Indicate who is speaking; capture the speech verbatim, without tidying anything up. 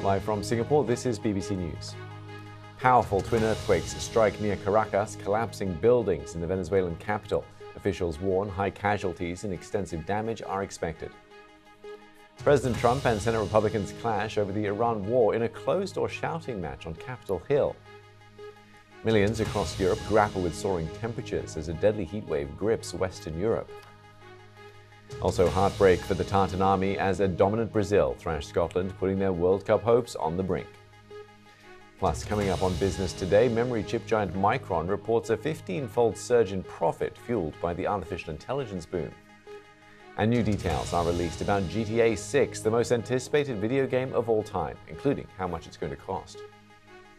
Speaker 1: Live from Singapore, this is B B C News. Powerful twin earthquakes strike near Caracas, collapsing buildings in the Venezuelan capital. Officials warn high casualties and extensive damage are expected. President Trump and Senate Republicans clash over the Iran war in a closed-door shouting match on Capitol Hill. Millions across Europe grapple with soaring temperatures as a deadly heatwave grips Western Europe. Also heartbreak for the Tartan Army as a dominant Brazil thrashed Scotland, putting their World Cup hopes on the brink. Plus, coming up on Business Today, memory chip giant Micron reports a fifteen-fold surge in profit fueled by the artificial intelligence boom. And new details are released about G T A six, the most anticipated video game of all time, including how much it's going to cost.